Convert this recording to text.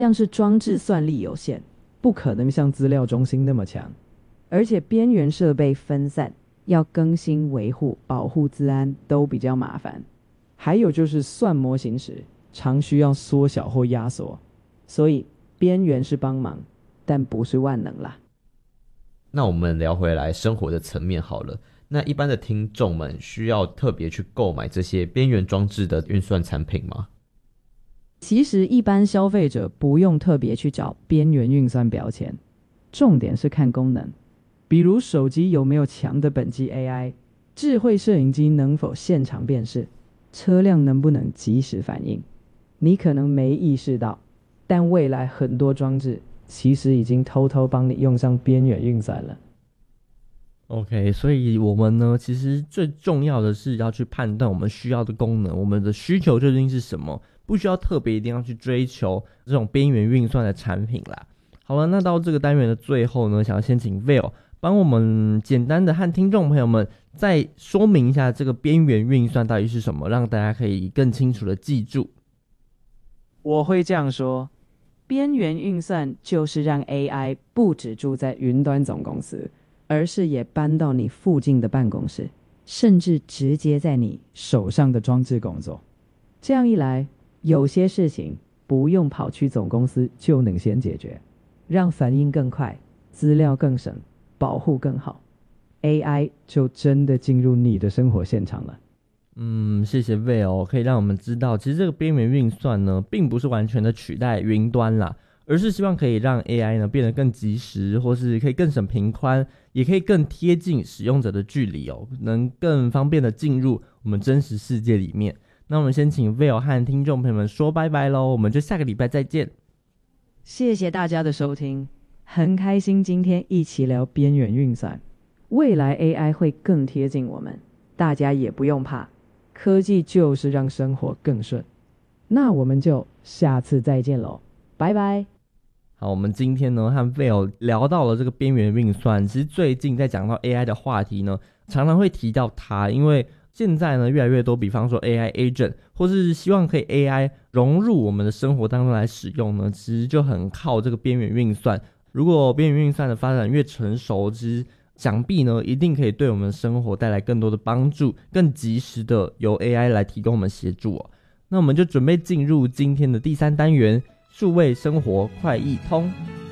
像是装置算力有限，不可能像资料中心那么强，而且边缘设备分散，要更新维护、保护资安都比较麻烦。还有就是算模型时常需要缩小或压缩，所以边缘是帮忙，但不是万能啦。 那我们聊回来生活的层面好了，那一般的听众们需要特别去购买这些边缘装置的运算产品吗？ 其实一般消费者不用特别去找边缘运算标签，重点是看功能，比如手机有没有强的本机 AI， 智慧摄影机能否现场辨识，车辆能不能及时反应。你可能没意识到，但未来很多装置其实已经偷偷帮你用上边缘运算了。 OK， 所以我们呢，其实最重要的是要去判断我们需要的功能，我们的需求究竟是什么，不需要特别一定要去追求这种边缘运算的产品啦。好了，那到这个单元的最后呢，想要先请 Vail 帮我们简单的和听众朋友们再说明一下这个边缘运算到底是什么，让大家可以更清楚的记住。 我会这样说，边缘运算就是让 AI 不只住在云端总公司，而是也搬到你附近的办公室，甚至直接在你手上的装置工作。这样一来，有些事情不用跑去总公司就能先解决，让反应更快，资料更省，保护更好， AI 就真的进入你的生活现场了。 谢谢 Vail 可以让我们知道，其实这个边缘运算呢，并不是完全的取代云端啦，而是希望可以让 AI 呢变得更及时，或是可以更省频宽，也可以更贴近使用者的距离哦，能更方便的进入我们真实世界里面。那我们先请 Vail 和听众朋友们说拜拜咯，我们就下个礼拜再见。 谢谢大家的收听，很开心今天一起聊边缘运算，未来 AI 会更贴近我们，大家也不用怕，科技就是让生活更顺。那我们就下次再见咯，拜拜。 好，我们今天呢和 Vail 聊到了这个边缘运算，其实最近在讲到 AI 的话题呢，常常会提到它，因为现在呢越来越多，比方说 AI agent， 或是希望可以 AI 融入我们的生活当中来使用呢，其实就很靠这个边缘运算。如果边缘运算的发展越成熟，其实想必呢一定可以对我们的生活带来更多的帮助，更及时的由 AI 来提供我们协助哦。那我们就准备进入今天的第3单元，数位生活快易通。